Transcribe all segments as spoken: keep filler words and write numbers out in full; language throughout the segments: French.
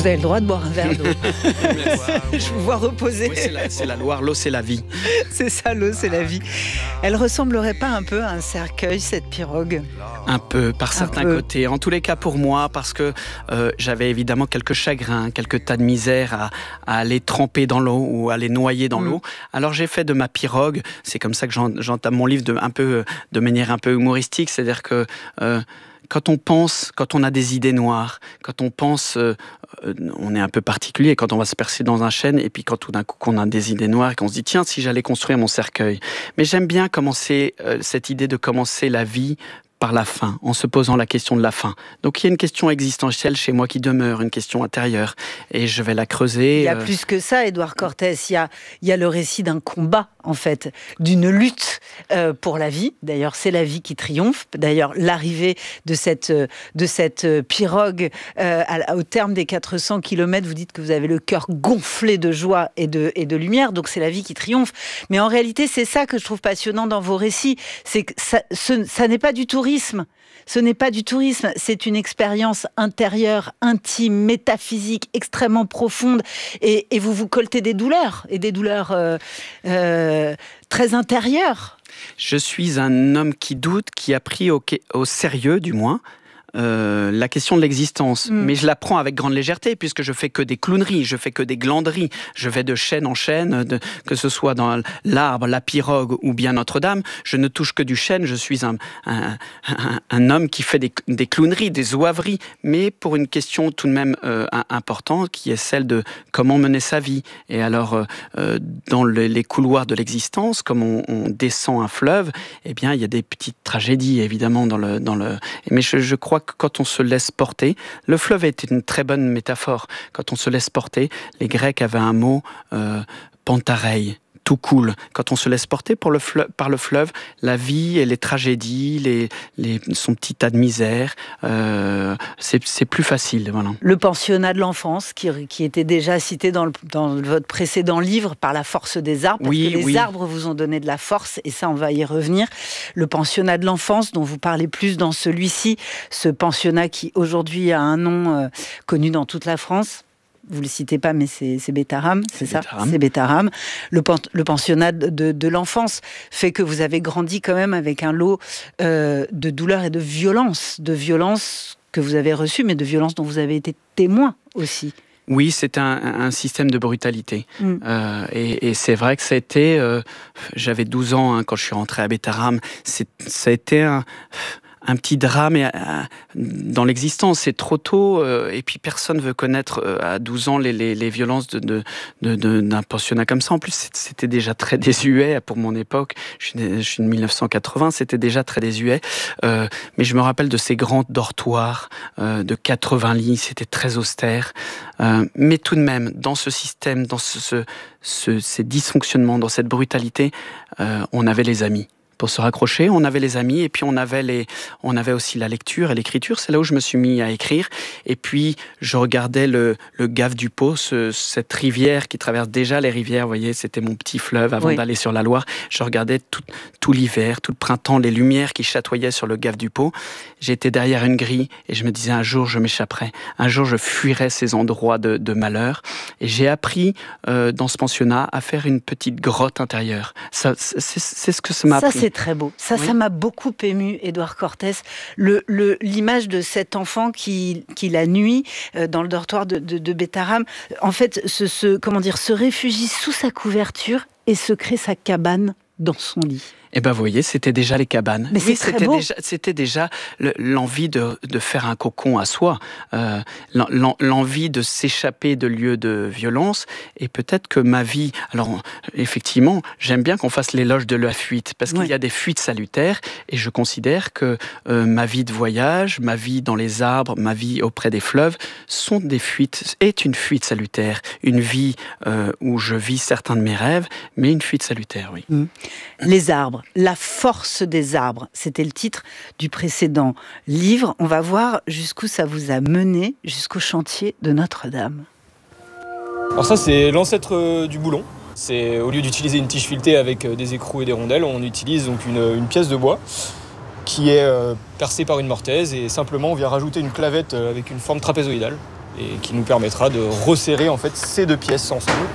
Vous avez le droit de boire un verre d'eau. Je vous vois reposer. Oui, c'est, la, c'est la Loire, l'eau c'est la vie. C'est ça, l'eau c'est la vie. Elle ressemblerait pas un peu à un cercueil, cette pirogue ? Un peu, par certains peu. côtés. En tous les cas pour moi, parce que euh, j'avais évidemment quelques chagrins, quelques tas de misère à, à aller tremper dans l'eau ou à aller noyer dans mmh. l'eau. Alors j'ai fait de ma pirogue, c'est comme ça que j'en, j'entame mon livre de, un peu, de manière un peu humoristique, c'est-à-dire que euh, quand on pense, quand on a des idées noires, quand on pense, euh, on est un peu particulier, quand on va se percer dans un chêne, et puis quand tout d'un coup on a des idées noires et qu'on se dit tiens, si j'allais construire mon cercueil. Mais j'aime bien commencer euh, cette idée de commencer la vie par la fin, en se posant la question de la fin. Donc il y a une question existentielle chez moi qui demeure, une question intérieure, et je vais la creuser. Il y a euh... plus que ça, Édouard Cortès. Il y a, il y a le récit d'un combat, en fait, d'une lutte euh, pour la vie. D'ailleurs, c'est la vie qui triomphe. D'ailleurs, l'arrivée de cette, de cette pirogue euh, à, au terme des quatre cents kilomètres, vous dites que vous avez le cœur gonflé de joie et de, et de lumière, donc c'est la vie qui triomphe. Mais en réalité, c'est ça que je trouve passionnant dans vos récits, c'est que ça, ce, ça n'est pas du tourisme. Ce n'est pas du tourisme, c'est une expérience intérieure, intime, métaphysique, extrêmement profonde. Et, et vous vous coltez des douleurs, et des douleurs euh, euh, très intérieures. Je suis un homme qui doute, qui a pris au, au sérieux, du moins, Euh, la question de l'existence, mmh. mais je la prends avec grande légèreté puisque je fais que des clowneries, je fais que des glanderies, je vais de chaîne en chaîne, de, que ce soit dans l'arbre, la pirogue ou bien Notre-Dame, je ne touche que du chêne, je suis un, un, un, un homme qui fait des, des clowneries, des zouaveries, mais pour une question tout de même euh, importante qui est celle de comment mener sa vie. Et alors, euh, dans le, les couloirs de l'existence, comme on, on descend un fleuve, eh bien, il y a des petites tragédies évidemment dans le, dans le... mais je, je crois que quand on se laisse porter, le fleuve était une très bonne métaphore. Quand on se laisse porter, les Grecs avaient un mot, euh, pantarei, tout coule. Quand on se laisse porter pour le fleuve, par le fleuve, la vie et les tragédies, les, les, son petit tas de misère, euh, c'est, c'est plus facile. Voilà. Le pensionnat de l'enfance, qui, qui était déjà cité dans, le, dans votre précédent livre, par la force des arbres, parce oui, que les oui. arbres vous ont donné de la force, et ça, on va y revenir. Le pensionnat de l'enfance, dont vous parlez plus dans celui-ci, ce pensionnat qui, aujourd'hui, a un nom euh, connu dans toute la France. Vous ne le citez pas, mais c'est, c'est Bétharame, c'est, c'est ça Bétharame. C'est Bétharame. Le, le pensionnat de, de l'enfance fait que vous avez grandi quand même avec un lot euh, de douleur et de violence, de violence que vous avez reçue, mais de violence dont vous avez été témoin aussi. Oui, c'est un, un système de brutalité. Mm. Euh, et, et c'est vrai que ça a été... Euh, j'avais douze ans hein, quand je suis rentré à Bétharame. C'est, ça a été un... un petit drame et, euh, dans l'existence, c'est trop tôt euh, et puis personne veut connaître euh, à douze ans les, les, les violences de, de, de, de, d'un pensionnat comme ça. En plus, c'était déjà très désuet pour mon époque. Je suis, je suis de mille neuf cent quatre-vingts, c'était déjà très désuet. Euh, mais je me rappelle de ces grands dortoirs euh, de quatre-vingts lits, c'était très austère. Euh, mais tout de même, dans ce système, dans ce, ce, ce, ces dysfonctionnements, dans cette brutalité, euh, on avait les amis. Pour se raccrocher, on avait les amis et puis on avait, les, on avait aussi la lecture et l'écriture. C'est là où je me suis mis à écrire. Et puis, je regardais le, le Gave du Pô, ce, cette rivière qui traverse déjà les rivières. Vous voyez, c'était mon petit fleuve avant oui. d'aller sur la Loire. Je regardais tout, tout l'hiver, tout le printemps, les lumières qui chatoyaient sur le Gave du Pô. J'étais derrière une grille et je me disais un jour, je m'échapperai. Un jour, je fuirai ces endroits de, de malheur. Et j'ai appris euh, dans ce pensionnat à faire une petite grotte intérieure. Ça, c'est, c'est ce que ça m'a ça, appris. C'est très beau. Ça, oui. ça m'a beaucoup ému, Édouard Cortès. Le, le, l'image de cet enfant qui, qui la nuit, euh, dans le dortoir de, de, de Bétharame, en fait, se, se, comment dire, se réfugie sous sa couverture et se crée sa cabane dans son lit. Eh ben, vous voyez, c'était déjà les cabanes. Mais oui, c'est c'était beau. déjà, c'était déjà le, l'envie de, de faire un cocon à soi, euh, l'en, l'envie de s'échapper de lieux de violence. Et peut-être que ma vie... Alors, effectivement, j'aime bien qu'on fasse l'éloge de la fuite, parce qu'il oui. y a des fuites salutaires, et je considère que euh, ma vie de voyage, ma vie dans les arbres, ma vie auprès des fleuves, sont des fuites, est une fuite salutaire. Une vie euh, où je vis certains de mes rêves, mais une fuite salutaire, oui. Mmh. Les arbres. La force des arbres, c'était le titre du précédent livre. On va voir jusqu'où ça vous a mené, jusqu'au chantier de Notre-Dame. Alors ça, c'est l'ancêtre du boulon. C'est, au lieu d'utiliser une tige filetée avec des écrous et des rondelles, on utilise donc une, une pièce de bois qui est euh, percée par une mortaise et simplement on vient rajouter une clavette avec une forme trapézoïdale. et qui nous permettra de resserrer en fait ces deux pièces ensemble.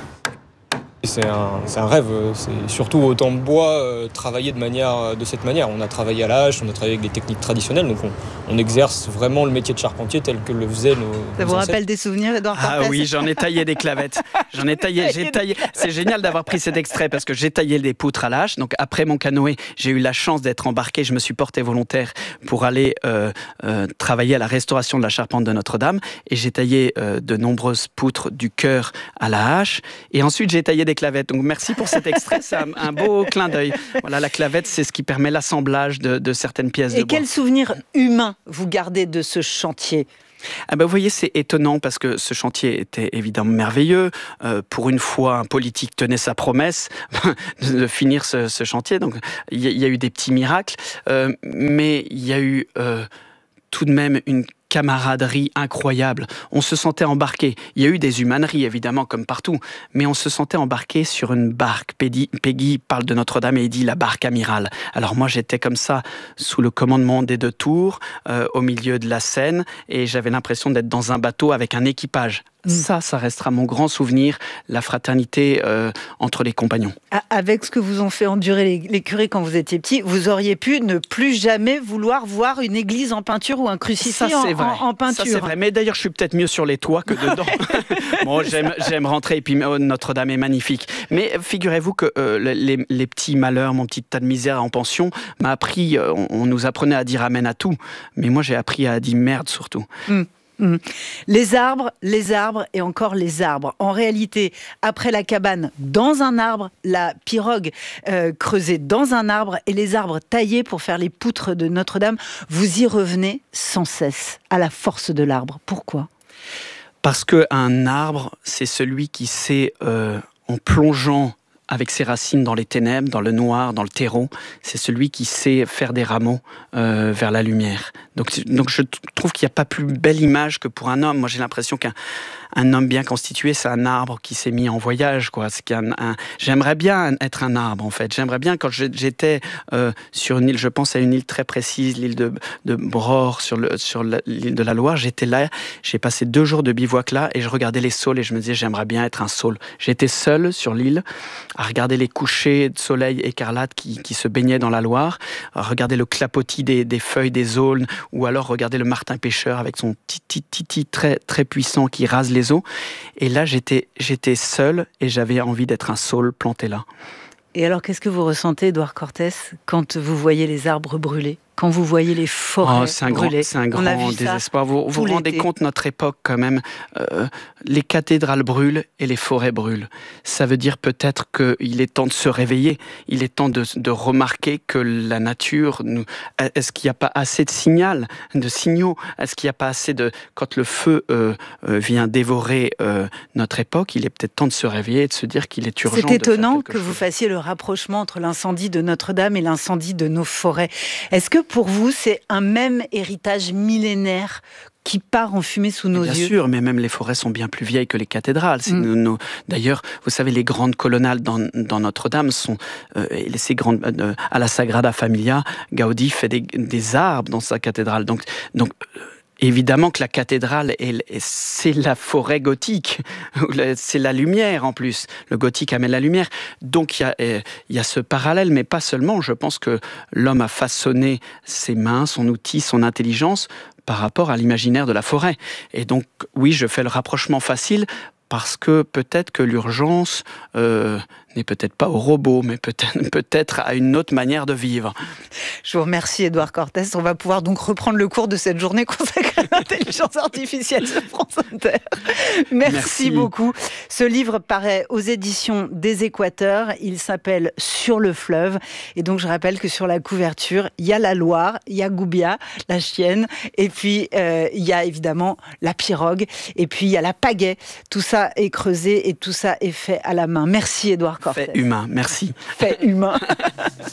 C'est un, c'est un rêve, c'est surtout au temps de bois euh, travailler de, manière, de cette manière. On a travaillé à la hache, on a travaillé avec des techniques traditionnelles, donc on, on exerce vraiment le métier de charpentier tel que le faisaient nos Ça nos vous ancêtres. rappelle des souvenirs, Édouard Cortès? Ah oui, j'en ai taillé des clavettes. J'en ai taillé, j'ai taillé. C'est génial d'avoir pris cet extrait parce que j'ai taillé des poutres à la hache. Donc après mon canoë, j'ai eu la chance d'être embarqué. Je me suis porté volontaire pour aller euh, euh, travailler à la restauration de la charpente de Notre-Dame. Et j'ai taillé euh, de nombreuses poutres du chœur à la hache. Et ensuite, j'ai taillé des clavettes. Donc merci pour cet extrait, c'est un, un beau clin d'œil. Voilà, la clavette, c'est ce qui permet l'assemblage de, de certaines pièces Et de bois. quel souvenir humain vous gardez de ce chantier? Ah ben, vous voyez, c'est étonnant parce que ce chantier était évidemment merveilleux. Euh, pour une fois, un politique tenait sa promesse de, de finir ce, ce chantier. Donc, il y, y a eu des petits miracles, euh, mais il y a eu euh, tout de même une camaraderie incroyable. On se sentait embarqué. Il y a eu des humaneries, évidemment, comme partout, mais on se sentait embarqué sur une barque. Peggy, Peggy parle de Notre-Dame et il dit la barque amirale. Alors moi, j'étais comme ça, sous le commandement des deux tours, euh, au milieu de la Seine, et j'avais l'impression d'être dans un bateau avec un équipage. Mmh. Ça, ça restera mon grand souvenir, la fraternité euh, entre les compagnons. Avec ce que vous ont fait endurer les, les curés quand vous étiez petit, vous auriez pu ne plus jamais vouloir voir une église en peinture ou un crucifix ça, en, c'est vrai. en, en peinture. Ça, c'est vrai. Mais d'ailleurs, je suis peut-être mieux sur les toits que dedans. Bon, j'aime, j'aime rentrer, et puis oh, Notre-Dame est magnifique. Mais figurez-vous que euh, les, les petits malheurs, mon petit tas de misère en pension, m'a appris, euh, on, on nous apprenait à dire amen à tout. Mais moi, j'ai appris à dire merde surtout. Mmh. Mmh. Les arbres, les arbres et encore les arbres. En réalité, après la cabane dans un arbre, la pirogue euh, creusée dans un arbre et les arbres taillés pour faire les poutres de Notre-Dame, vous y revenez sans cesse à la force de l'arbre. Pourquoi ? Parce qu'un arbre, c'est celui qui sait, euh, en plongeant avec ses racines dans les ténèbres, dans le noir, dans le terreau, c'est celui qui sait faire des rameaux euh, vers la lumière. Donc, donc je trouve qu'il n'y a pas plus belle image que pour un homme. Moi, j'ai l'impression qu'un un homme bien constitué, c'est un arbre qui s'est mis en voyage, quoi. C'est qu'un, un... J'aimerais bien être un arbre, en fait. J'aimerais bien, quand j'étais euh, sur une île, je pense à une île très précise, l'île de, de Brord, sur, le, sur la, l'île de la Loire, j'étais là, j'ai passé deux jours de bivouac là, et je regardais les saules, et je me disais, j'aimerais bien être un saule. J'étais seul sur l'île, à regarder les couchers de soleil écarlate qui, qui se baignaient dans la Loire, à regarder le clapotis des, des feuilles des aulnes, ou alors regarder le martin pêcheur avec son titi titi très, très puissant qui rase les eaux. Et là, j'étais, j'étais seul et j'avais envie d'être un saule planté là. Et alors, qu'est-ce que vous ressentez, Édouard Cortès, quand vous voyez les arbres brûlés ? Quand vous voyez les forêts oh, c'est un brûlées, grand, c'est un grand désespoir. Vous vous l'été. rendez compte, notre époque, quand même, euh, les cathédrales brûlent et les forêts brûlent. Ça veut dire peut-être qu'il est temps de se réveiller. Il est temps de, de remarquer que la nature, nous, est-ce qu'il n'y a pas assez de signal, de signaux ? Est-ce qu'il n'y a pas assez de... Quand le feu euh, euh, vient dévorer euh, notre époque, il est peut-être temps de se réveiller et de se dire qu'il est urgent de faire quelque chose. C'est étonnant que vous fassiez le rapprochement entre l'incendie de Notre-Dame et l'incendie de nos forêts. Est-ce que pour vous, c'est un même héritage millénaire qui part en fumée sous nos bien yeux? Bien sûr, mais même les forêts sont bien plus vieilles que les cathédrales. C'est mm. nos, nos, d'ailleurs, vous savez, les grandes colonnades dans, dans Notre-Dame sont euh, ces grandes euh, à la Sagrada Familia. Gaudi fait des, des arbres dans sa cathédrale. Donc, donc euh, évidemment que la cathédrale, est, c'est la forêt gothique, c'est la lumière en plus. Le gothique amène la lumière. Donc il y a, il y a ce parallèle, mais pas seulement. Je pense que l'homme a façonné ses mains, son outil, son intelligence par rapport à l'imaginaire de la forêt. Et donc oui, je fais le rapprochement facile parce que peut-être que l'urgence euh, n'est peut-être pas au robot, mais peut-être, peut-être à une autre manière de vivre. Je vous remercie, Édouard Cortès. On va pouvoir donc reprendre le cours de cette journée consacrée à l'intelligence artificielle sur France Inter. Merci, Merci beaucoup. Ce livre paraît aux éditions des Équateurs. Il s'appelle « Sur le fleuve ». Et donc, je rappelle que sur la couverture, il y a la Loire, il y a Goubia, la chienne, et puis euh, il y a évidemment la pirogue, et puis il y a la pagaie. Tout ça est creusé et tout ça est fait à la main. Merci, Édouard Cortès. Fait humain, merci. Fait humain.